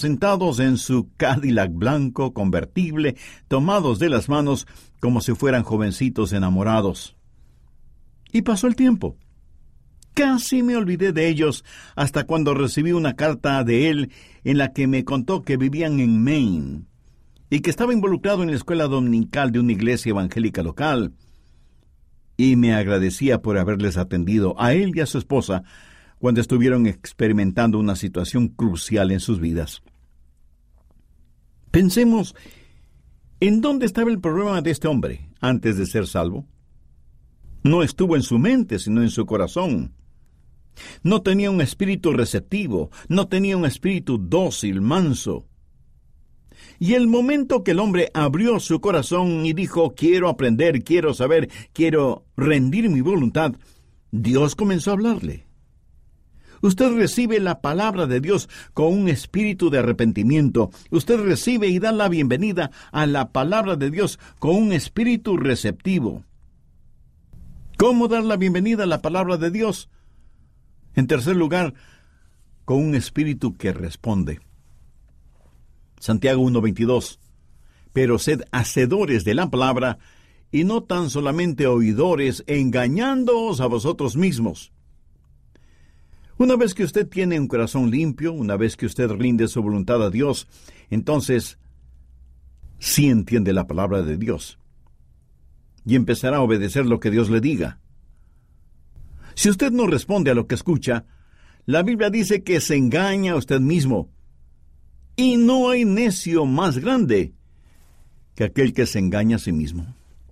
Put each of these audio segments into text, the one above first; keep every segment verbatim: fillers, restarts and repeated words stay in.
sentados en su Cadillac blanco convertible, tomados de las manos como si fueran jovencitos enamorados. Y pasó el tiempo. Casi me olvidé de ellos hasta cuando recibí una carta de él en la que me contó que vivían en Maine y que estaba involucrado en la escuela dominical de una iglesia evangélica local, y me agradecía por haberles atendido a él y a su esposa cuando estuvieron experimentando una situación crucial en sus vidas. Pensemos en dónde estaba el problema de este hombre antes de ser salvo. No estuvo en su mente, sino en su corazón. No tenía un espíritu receptivo, no tenía un espíritu dócil, manso. Y el momento que el hombre abrió su corazón y dijo, quiero aprender, quiero saber, quiero rendir mi voluntad, Dios comenzó a hablarle. Usted recibe la palabra de Dios con un espíritu de arrepentimiento. Usted recibe y da la bienvenida a la palabra de Dios con un espíritu receptivo. ¿Cómo dar la bienvenida a la palabra de Dios? En tercer lugar, con un espíritu que responde. Santiago uno veintidós. Pero sed hacedores de la palabra, y no tan solamente oidores, engañándoos a vosotros mismos. Una vez que usted tiene un corazón limpio, una vez que usted rinde su voluntad a Dios, entonces sí entiende la palabra de Dios y empezará a obedecer lo que Dios le diga. Si usted no responde a lo que escucha, la Biblia dice que se engaña a usted mismo. Y no hay necio más grande que aquel que se engaña a sí mismo.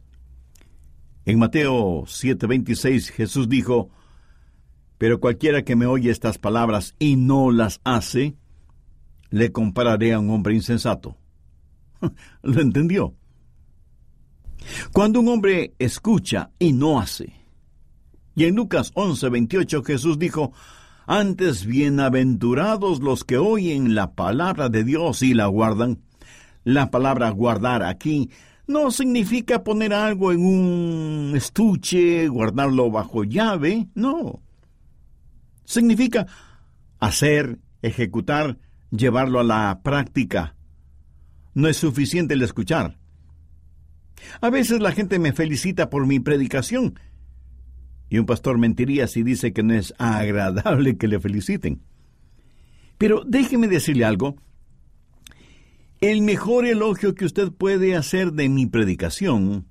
En Mateo siete veintiséis Jesús dijo, pero cualquiera que me oye estas palabras y no las hace, le compararé a un hombre insensato. ¿Lo entendió? Cuando un hombre escucha y no hace. Y en Lucas once veintiocho Jesús dijo, antes bienaventurados los que oyen la palabra de Dios y la guardan. La palabra guardar aquí no significa poner algo en un estuche, guardarlo bajo llave, no. Significa hacer, ejecutar, llevarlo a la práctica. No es suficiente el escuchar. A veces la gente me felicita por mi predicación, y un pastor mentiría si dice que no es agradable que le feliciten. Pero déjeme decirle algo. El mejor elogio que usted puede hacer de mi predicación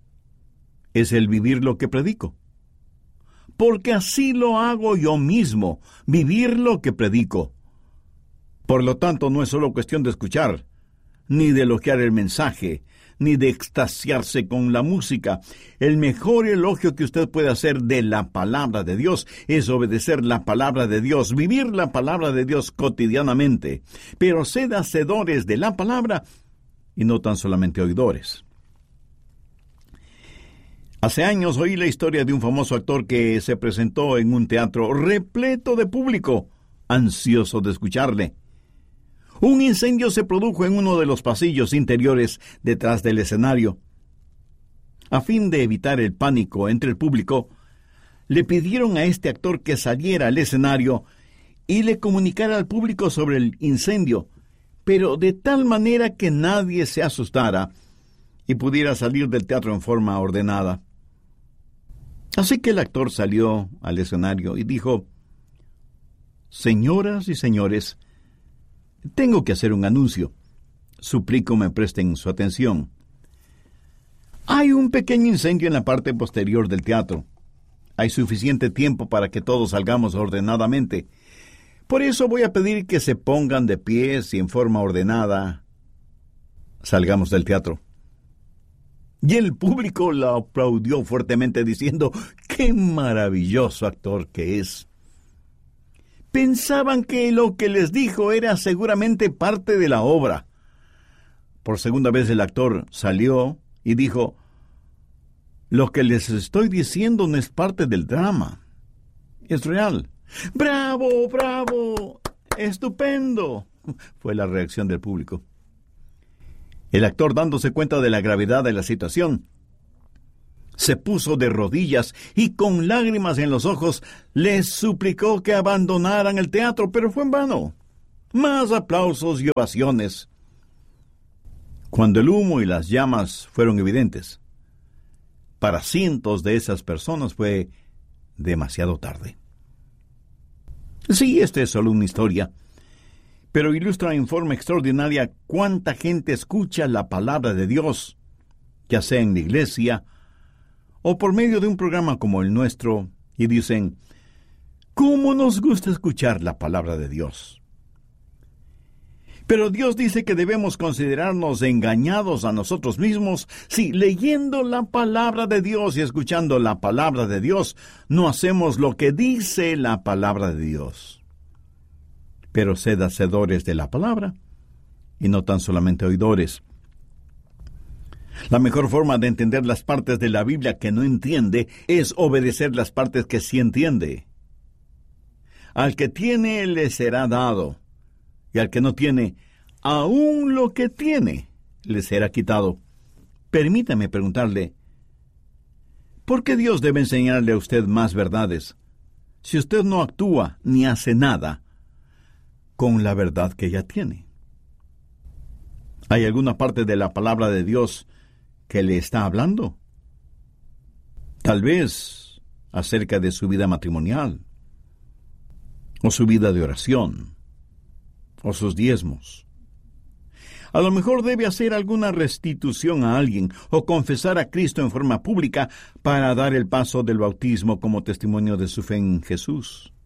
es el vivir lo que predico. Porque así lo hago yo mismo, vivir lo que predico. Por lo tanto, no es solo cuestión de escuchar, ni de elogiar el mensaje, ni de extasiarse con la música. El mejor elogio que usted puede hacer de la palabra de Dios es obedecer la palabra de Dios, vivir la palabra de Dios cotidianamente. Pero sed hacedores de la palabra y no tan solamente oidores. Hace años oí la historia de un famoso actor que se presentó en un teatro repleto de público, ansioso de escucharle. Un incendio se produjo en uno de los pasillos interiores detrás del escenario. A fin de evitar el pánico entre el público, le pidieron a este actor que saliera al escenario y le comunicara al público sobre el incendio, pero de tal manera que nadie se asustara y pudiera salir del teatro en forma ordenada. Así que el actor salió al escenario y dijo, señoras y señores, tengo que hacer un anuncio. Suplico me presten su atención. Hay un pequeño incendio en la parte posterior del teatro. Hay suficiente tiempo para que todos salgamos ordenadamente. Por eso voy a pedir que se pongan de pies y en forma ordenada salgamos del teatro. Y el público la aplaudió fuertemente diciendo, ¡qué maravilloso actor que es! Pensaban que lo que les dijo era seguramente parte de la obra. Por segunda vez el actor salió y dijo, lo que les estoy diciendo no es parte del drama, es real. ¡Bravo, bravo! ¡Estupendo! Fue la reacción del público. El actor, dándose cuenta de la gravedad de la situación, se puso de rodillas y con lágrimas en los ojos les suplicó que abandonaran el teatro, pero fue en vano. Más aplausos y ovaciones. Cuando el humo y las llamas fueron evidentes, para cientos de esas personas fue demasiado tarde. Sí, esta es solo una historia, pero ilustra en forma extraordinaria cuánta gente escucha la palabra de Dios, ya sea en la iglesia o por medio de un programa como el nuestro, y dicen: ¿cómo nos gusta escuchar la palabra de Dios? Pero Dios dice que debemos considerarnos engañados a nosotros mismos si, leyendo la palabra de Dios y escuchando la palabra de Dios, no hacemos lo que dice la palabra de Dios. Pero sed hacedores de la palabra, y no tan solamente oidores. La mejor forma de entender las partes de la Biblia que no entiende es obedecer las partes que sí entiende. Al que tiene le será dado, y al que no tiene, aún lo que tiene le será quitado. Permítame preguntarle, ¿por qué Dios debe enseñarle a usted más verdades si usted no actúa ni hace nada con la verdad que ya tiene? ¿Hay alguna parte de la palabra de Dios que le está hablando? Tal vez acerca de su vida matrimonial, o su vida de oración, o sus diezmos. A lo mejor debe hacer alguna restitución a alguien o confesar a Cristo en forma pública para dar el paso del bautismo como testimonio de su fe en Jesús.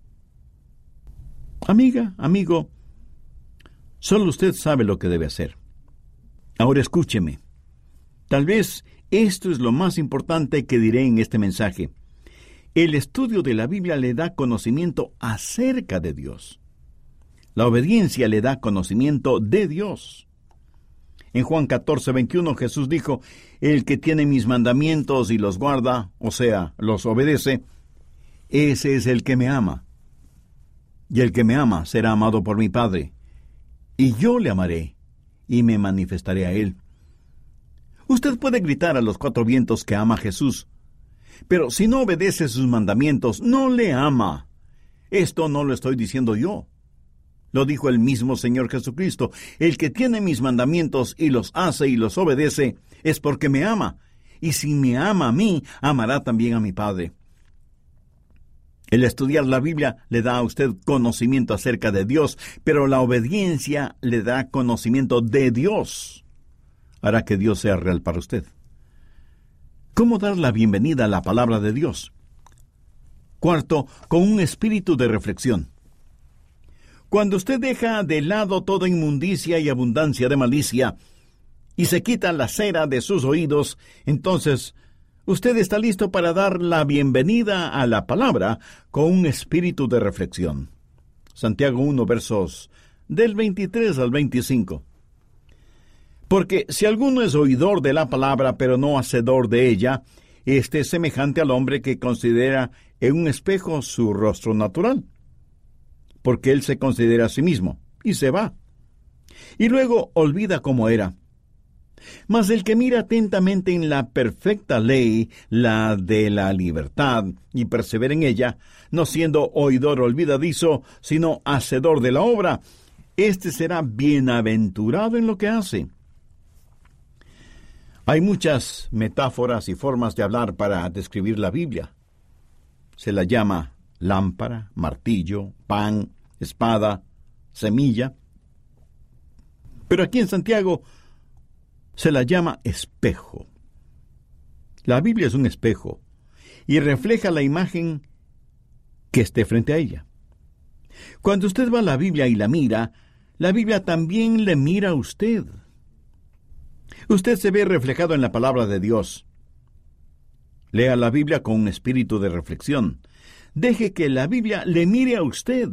Amiga, amigo, solo usted sabe lo que debe hacer. Ahora escúcheme. Tal vez esto es lo más importante que diré en este mensaje. El estudio de la Biblia le da conocimiento acerca de Dios. La obediencia le da conocimiento de Dios. En Juan catorce, veintiuno, Jesús dijo: el que tiene mis mandamientos y los guarda, o sea, los obedece, ese es el que me ama. Y el que me ama será amado por mi Padre. Y yo le amaré, y me manifestaré a él. Usted puede gritar a los cuatro vientos que ama a Jesús, pero si no obedece sus mandamientos, no le ama. Esto no lo estoy diciendo yo. Lo dijo el mismo Señor Jesucristo: el que tiene mis mandamientos y los hace y los obedece, es porque me ama. Y si me ama a mí, amará también a mi Padre. El estudiar la Biblia le da a usted conocimiento acerca de Dios, pero la obediencia le da conocimiento de Dios. Hará que Dios sea real para usted. ¿Cómo dar la bienvenida a la palabra de Dios? Cuarto, con un espíritu de reflexión. Cuando usted deja de lado toda inmundicia y abundancia de malicia y se quita la cera de sus oídos, entonces usted está listo para dar la bienvenida a la palabra con un espíritu de reflexión. Santiago uno, versos del veintitrés al veinticinco. Porque si alguno es oidor de la palabra, pero no hacedor de ella, este es semejante al hombre que considera en un espejo su rostro natural, porque él se considera a sí mismo, y se va. Y luego olvida cómo era. Mas el que mira atentamente en la perfecta ley, la de la libertad, y persevera en ella, no siendo oidor olvidadizo, sino hacedor de la obra, éste será bienaventurado en lo que hace. Hay muchas metáforas y formas de hablar para describir la Biblia. Se la llama lámpara, martillo, pan, espada, semilla. Pero aquí en Santiago se la llama espejo. La Biblia es un espejo y refleja la imagen que esté frente a ella. Cuando usted va a la Biblia y la mira, la Biblia también le mira a usted. Usted se ve reflejado en la palabra de Dios. Lea la Biblia con un espíritu de reflexión. Deje que la Biblia le mire a usted.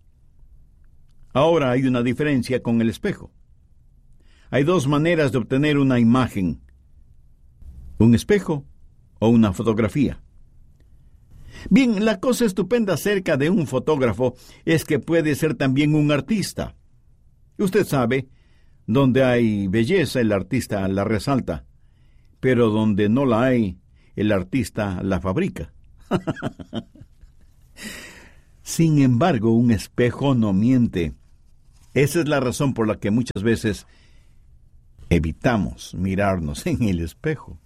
Ahora hay una diferencia con el espejo. Hay dos maneras de obtener una imagen: un espejo o una fotografía. Bien, la cosa estupenda acerca de un fotógrafo es que puede ser también un artista. Usted sabe, donde hay belleza, el artista la resalta, pero donde no la hay, el artista la fabrica. Sin embargo, un espejo no miente. Esa es la razón por la que muchas veces evitamos mirarnos en el espejo.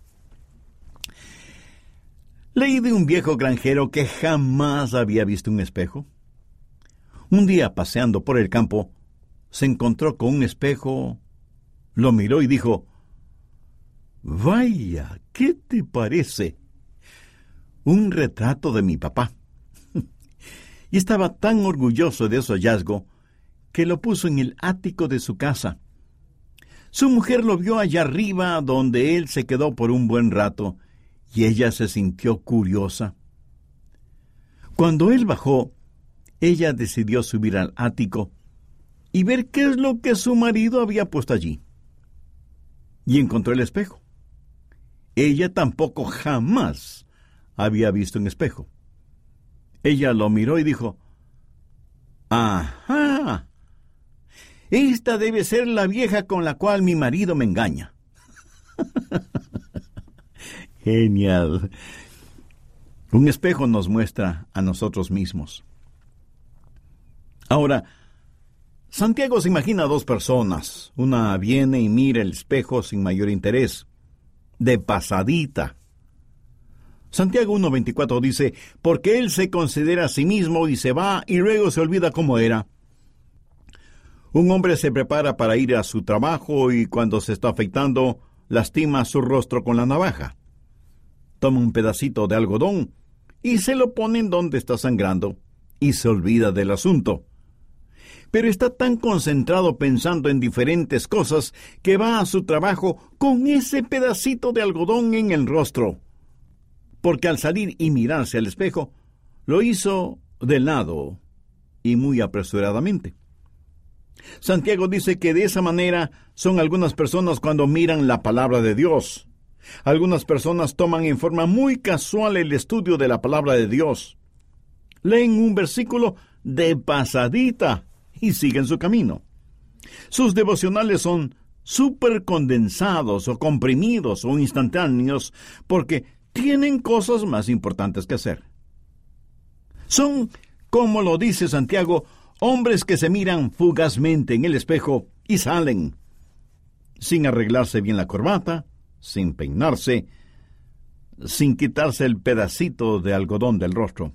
Leí de un viejo granjero que jamás había visto un espejo. Un día, paseando por el campo, se encontró con un espejo, lo miró y dijo: «Vaya, ¿qué te parece? Un retrato de mi papá». Y estaba tan orgulloso de ese hallazgo que lo puso en el ático de su casa. Su mujer lo vio allá arriba, donde él se quedó por un buen rato, y ella se sintió curiosa. Cuando él bajó, ella decidió subir al ático y ver qué es lo que su marido había puesto allí. Y encontró el espejo. Ella tampoco jamás había visto un espejo. Ella lo miró y dijo: «Ajá, esta debe ser la vieja con la cual mi marido me engaña». Genial. Un espejo nos muestra a nosotros mismos. Ahora, Santiago se imagina a dos personas. Una viene y mira el espejo sin mayor interés, de pasadita. Santiago uno veinticuatro dice: «Porque él se considera a sí mismo y se va y luego se olvida cómo era». Un hombre se prepara para ir a su trabajo y cuando se está afeitando, lastima su rostro con la navaja. Toma un pedacito de algodón y se lo pone en donde está sangrando y se olvida del asunto. Pero está tan concentrado pensando en diferentes cosas que va a su trabajo con ese pedacito de algodón en el rostro. Porque al salir y mirarse al espejo, lo hizo de lado y muy apresuradamente. Santiago dice que de esa manera son algunas personas cuando miran la palabra de Dios. Algunas personas toman en forma muy casual el estudio de la palabra de Dios. Leen un versículo de pasadita y siguen su camino. Sus devocionales son súper condensados o comprimidos o instantáneos porque tienen cosas más importantes que hacer. Son, como lo dice Santiago, hombres que se miran fugazmente en el espejo y salen, sin arreglarse bien la corbata, sin peinarse, sin quitarse el pedacito de algodón del rostro.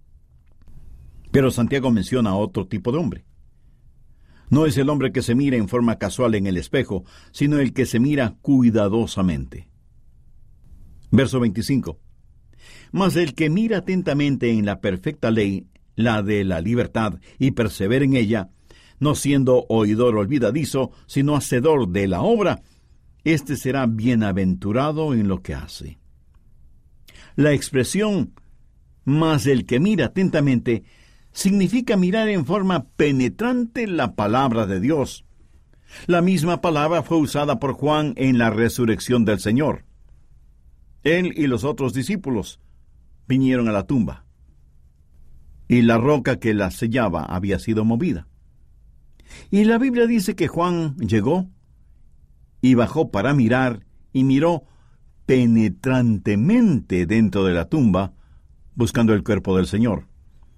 Pero Santiago menciona a otro tipo de hombre. No es el hombre que se mira en forma casual en el espejo, sino el que se mira cuidadosamente. Verso veinticinco. Mas el que mira atentamente en la perfecta ley, la de la libertad, y persevera en ella, no siendo oidor olvidadizo, sino hacedor de la obra, éste será bienaventurado en lo que hace. La expresión «mas el que mira atentamente» significa mirar en forma penetrante la palabra de Dios. La misma palabra fue usada por Juan en la resurrección del Señor. Él y los otros discípulos vinieron a la tumba, y la roca que la sellaba había sido movida. Y la Biblia dice que Juan llegó y bajó para mirar, y miró penetrantemente dentro de la tumba, buscando el cuerpo del Señor.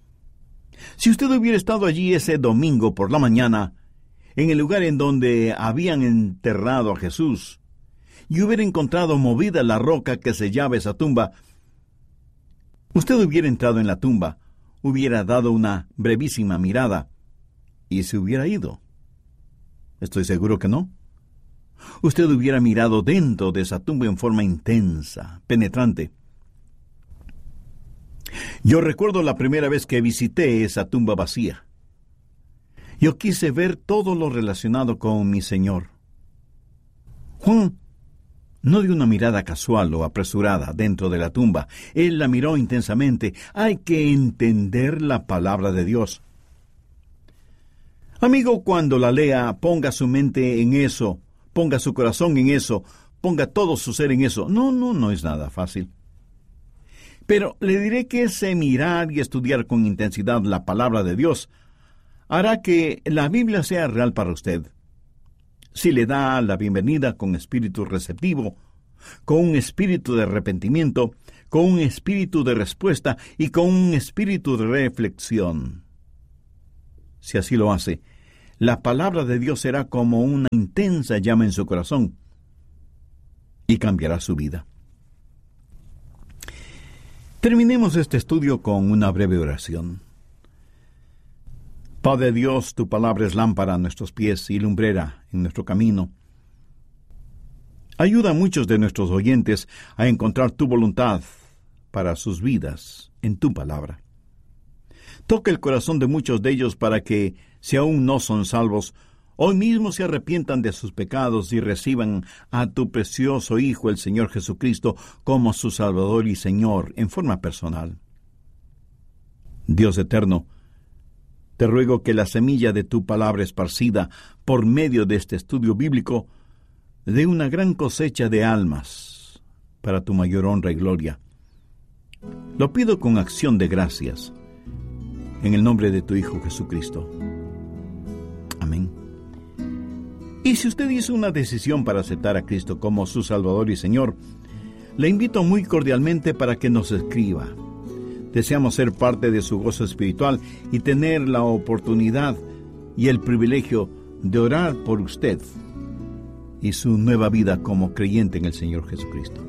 Si usted hubiera estado allí ese domingo por la mañana, en el lugar en donde habían enterrado a Jesús, y hubiera encontrado movida la roca que sellaba esa tumba, usted hubiera entrado en la tumba, hubiera dado una brevísima mirada, y se hubiera ido. Estoy seguro que no. Usted hubiera mirado dentro de esa tumba en forma intensa, penetrante. Yo recuerdo la primera vez que visité esa tumba vacía. Yo quise ver todo lo relacionado con mi Señor. Juan no dio una mirada casual o apresurada dentro de la tumba. Él la miró intensamente. Hay que entender la palabra de Dios. Amigo, cuando la lea, ponga su mente en eso, ponga su corazón en eso, ponga todo su ser en eso. No, no, no es nada fácil. Pero le diré que ese mirar y estudiar con intensidad la palabra de Dios hará que la Biblia sea real para usted. Si le da la bienvenida con espíritu receptivo, con un espíritu de arrepentimiento, con un espíritu de respuesta y con un espíritu de reflexión. Si así lo hace, la palabra de Dios será como una intensa llama en su corazón y cambiará su vida. Terminemos este estudio con una breve oración. Padre Dios, tu palabra es lámpara a nuestros pies y lumbrera en nuestro camino. Ayuda a muchos de nuestros oyentes a encontrar tu voluntad para sus vidas en tu palabra. Toca el corazón de muchos de ellos para que, si aún no son salvos, hoy mismo se arrepientan de sus pecados y reciban a tu precioso Hijo, el Señor Jesucristo, como su Salvador y Señor en forma personal. Dios eterno, te ruego que la semilla de tu palabra esparcida por medio de este estudio bíblico dé una gran cosecha de almas para tu mayor honra y gloria. Lo pido con acción de gracias, en el nombre de tu Hijo Jesucristo. Amén. Y si usted hizo una decisión para aceptar a Cristo como su Salvador y Señor, le invito muy cordialmente para que nos escriba. Deseamos ser parte de su gozo espiritual y tener la oportunidad y el privilegio de orar por usted y su nueva vida como creyente en el Señor Jesucristo.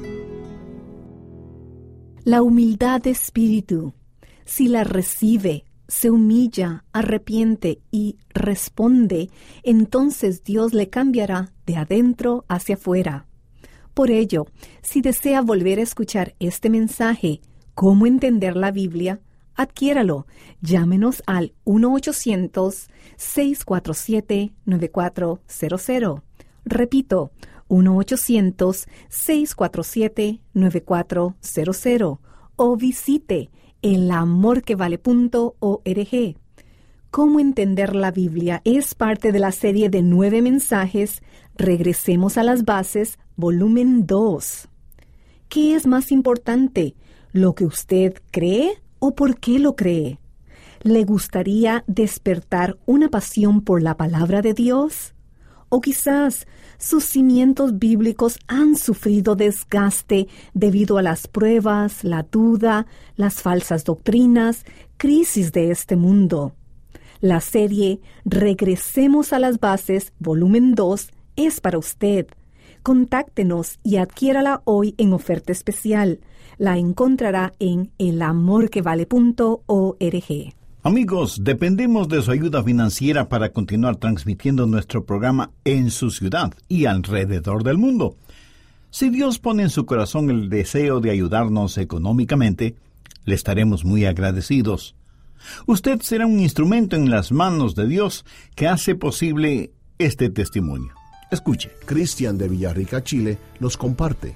La humildad de espíritu, si la recibe, se humilla, arrepiente y responde, entonces Dios le cambiará de adentro hacia afuera. Por ello, si desea volver a escuchar este mensaje, ¿Cómo entender la Biblia? Adquiéralo. Llámenos al uno ochocientos, seis cuatro siete, nueve cuatro cero cero. Repito, uno ochocientos, seis cuatro siete, nueve cuatro cero cero. O visite el amor que vale punto org. ¿Cómo entender la Biblia? Es parte de la serie de nueve mensajes. Regresemos a las bases, volumen dos. ¿Qué es más importante? ¿Lo que usted cree o por qué lo cree? ¿Le gustaría despertar una pasión por la palabra de Dios? ¿O quizás sus cimientos bíblicos han sufrido desgaste debido a las pruebas, la duda, las falsas doctrinas, crisis de este mundo? La serie Regresemos a las bases, volumen dos, es para usted. Contáctenos y adquiérala hoy en oferta especial. La encontrará en el amor que vale punto org. Amigos, dependemos de su ayuda financiera para continuar transmitiendo nuestro programa en su ciudad y alrededor del mundo. Si Dios pone en su corazón el deseo de ayudarnos económicamente, le estaremos muy agradecidos. Usted será un instrumento en las manos de Dios que hace posible este testimonio. Escuche. Cristian de Villarrica, Chile, nos comparte.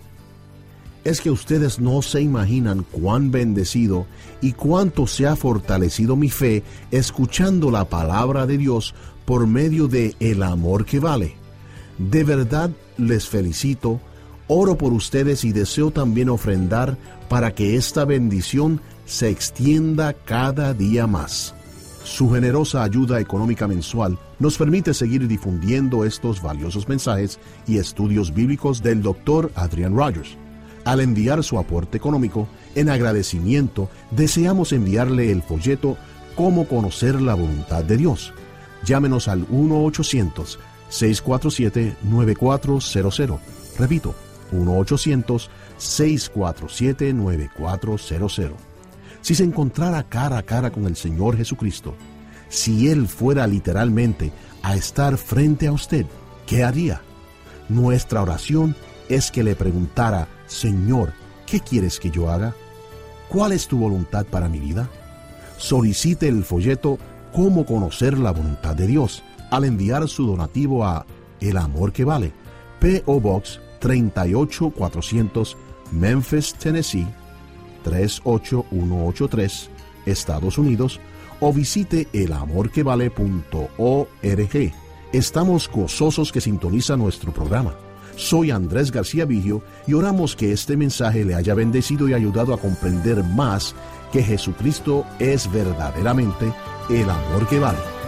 Es que ustedes no se imaginan cuán bendecido y cuánto se ha fortalecido mi fe escuchando la palabra de Dios por medio de El Amor que Vale. De verdad les felicito, oro por ustedes y deseo también ofrendar para que esta bendición se extienda cada día más. Su generosa ayuda económica mensual nos permite seguir difundiendo estos valiosos mensajes y estudios bíblicos del doctor Adrian Rogers. Al enviar su aporte económico, en agradecimiento, deseamos enviarle el folleto Cómo conocer la voluntad de Dios. Llámenos al uno ochocientos, seis cuatro siete, nueve cuatro cero cero. Repito, uno ochocientos, seis cuatro siete, nueve cuatro cero cero. Si se encontrara cara a cara con el Señor Jesucristo, si Él fuera literalmente a estar frente a usted, ¿qué haría? Nuestra oración es que le preguntara: Señor, ¿qué quieres que yo haga? ¿Cuál es tu voluntad para mi vida? Solicite el folleto Cómo conocer la voluntad de Dios al enviar su donativo a El Amor que Vale, P O Box treinta y ocho cuatrocientos, Memphis, Tennessee tres ocho uno ocho tres, Estados Unidos, o visite el amor que vale punto org. Estamos gozosos que sintoniza nuestro programa. Soy Andrés García Vigio y oramos que este mensaje le haya bendecido y ayudado a comprender más que Jesucristo es verdaderamente el amor que vale.